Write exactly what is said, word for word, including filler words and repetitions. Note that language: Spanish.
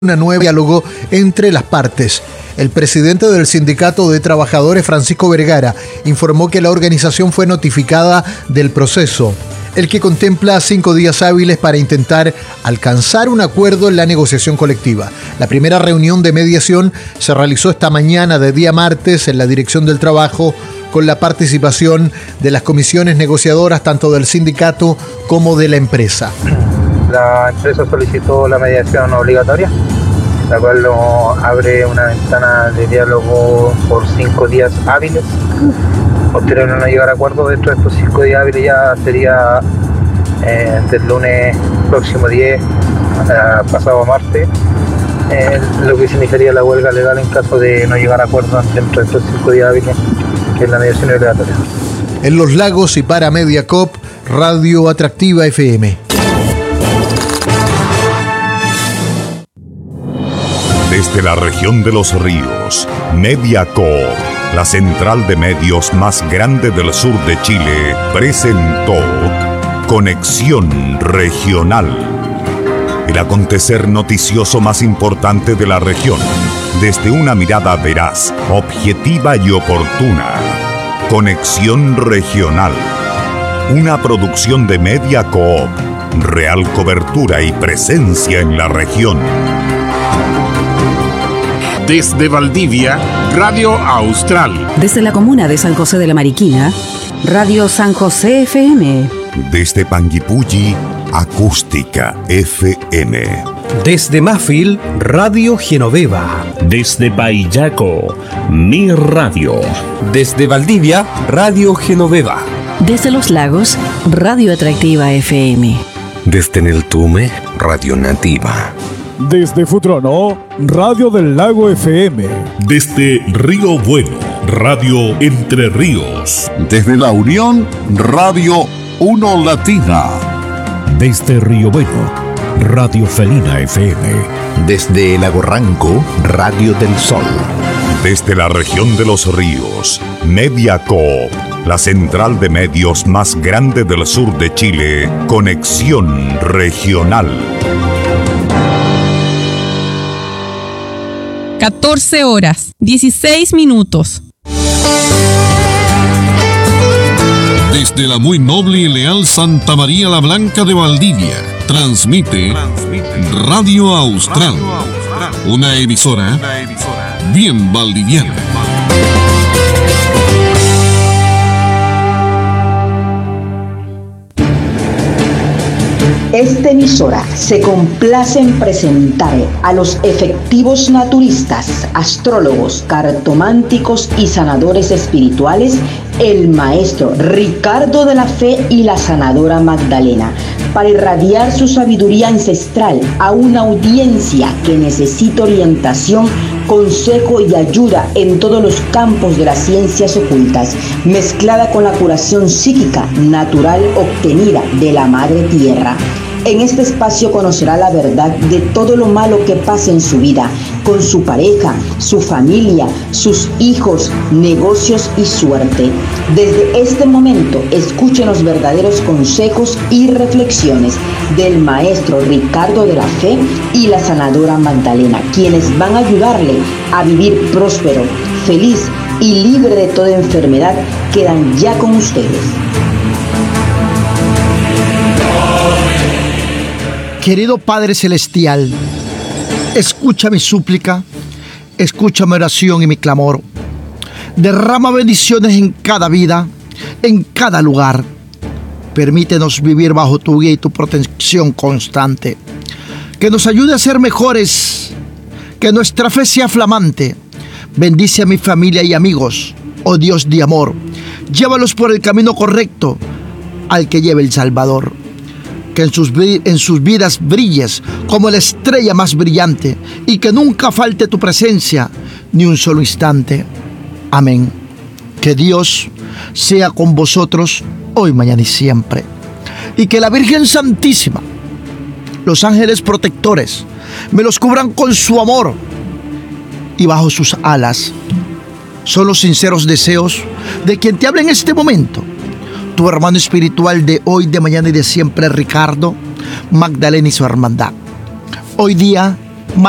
Una nueva diálogo entre las partes. El presidente del Sindicato de Trabajadores, Francisco Vergara, informó que la organización fue notificada del proceso, el que contempla cinco días hábiles para intentar alcanzar un acuerdo en la negociación colectiva. La primera reunión de mediación se realizó esta mañana de día martes en la Dirección del Trabajo, con la participación de las comisiones negociadoras tanto del sindicato como de la empresa. La empresa solicitó la mediación obligatoria, la cual nos abre una ventana de diálogo por cinco días hábiles. Posterior a no llegar a acuerdo dentro de estos cinco días hábiles ya sería eh, del lunes próximo diez a pasado martes, eh, lo que significaría la huelga legal en caso de no llegar a acuerdo dentro de estos cinco días hábiles, que es la mediación obligatoria. En Los Lagos y para Mediacop, Radio Atractiva F M. Desde la región de los ríos, Mediacop, la central de medios más grande del sur de Chile, presentó Conexión Regional. El acontecer noticioso más importante de la región, desde una mirada veraz, objetiva y oportuna. Conexión Regional. Una producción de Mediacop. Real cobertura y presencia en la región. Desde Valdivia, Radio Austral. Desde la comuna de San José de la Mariquina, Radio San José F M. Desde Panguipulli, Acústica F M. Desde Mafil, Radio Genoveva. Desde Payaco, Mi Radio. Desde Valdivia, Radio Genoveva. Desde Los Lagos, Radio Atractiva F M. Desde Neltume, Radio Nativa. Desde Futrono, Radio del Lago F M. Desde Río Bueno, Radio Entre Ríos. Desde La Unión, Radio Uno Latina. Desde Río Bueno, Radio Felina F M. Desde Lago Ranco, Radio del Sol. Desde la región de los ríos, Mediacop, la central de medios más grande del sur de Chile, Conexión Regional. catorce horas, dieciséis minutos. Desde la muy noble y leal Santa María la Blanca de Valdivia, transmite Radio Austral, una emisora bien valdiviana. Esta emisora se complace en presentar a los efectivos naturistas, astrólogos, cartománticos y sanadores espirituales, el maestro Ricardo de la Fe y la sanadora Magdalena, para irradiar su sabiduría ancestral a una audiencia que necesita orientación, consejo y ayuda en todos los campos de las ciencias ocultas, mezclada con la curación psíquica natural obtenida de la Madre Tierra. En este espacio conocerá la verdad de todo lo malo que pasa en su vida, con su pareja, su familia, sus hijos, negocios y suerte. Desde este momento, escuchen los verdaderos consejos y reflexiones del maestro Ricardo de la Fe y la sanadora Magdalena, quienes van a ayudarle a vivir próspero, feliz y libre de toda enfermedad. Quedan ya con ustedes. Querido Padre Celestial, escucha mi súplica, escucha mi oración y mi clamor. Derrama bendiciones en cada vida, en cada lugar. Permítenos vivir bajo tu guía y tu protección constante. Que nos ayude a ser mejores, que nuestra fe sea flamante. Bendice a mi familia y amigos, oh Dios de amor. Llévalos por el camino correcto al que lleve el Salvador. Que en sus, en sus vidas brilles como la estrella más brillante y que nunca falte tu presencia ni un solo instante. Amén. Que Dios sea con vosotros hoy, mañana y siempre. Y que la Virgen Santísima, los ángeles protectores, me los cubran con su amor y bajo sus alas. Son los sinceros deseos de quien te habla en este momento. Tu hermano espiritual de hoy, de mañana y de siempre, Ricardo, Magdalena y su hermandad. Hoy día